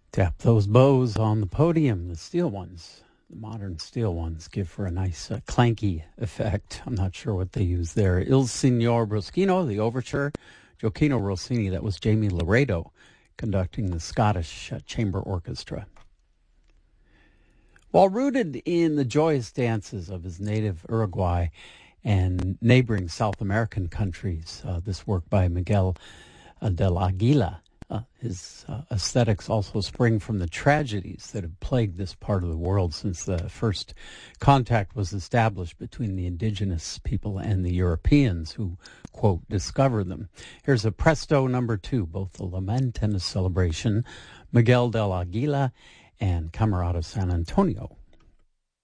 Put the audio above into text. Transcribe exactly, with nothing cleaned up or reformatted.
Tap those bows on the podium, the steel ones, the modern steel ones, give for a nice uh, clanky effect. I'm not sure what they use there. Il Signor Bruschino, the overture. Gioacchino Rossini, that was Jamie Laredo conducting the Scottish uh, Chamber Orchestra. While rooted in the joyous dances of his native Uruguay and neighboring South American countries, uh, this work by Miguel uh, del Aguila, Uh, his uh, aesthetics also spring from the tragedies that have plagued this part of the world since the first contact was established between the indigenous people and the Europeans who, quote, discovered them. Here's a presto number two, both a lament and a celebration, Miguel del Aguila and Camerata San Antonio.